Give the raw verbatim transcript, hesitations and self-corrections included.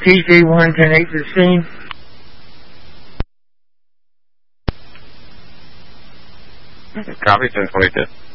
T C one ten eight to the scene. Copy, ten twenty-two.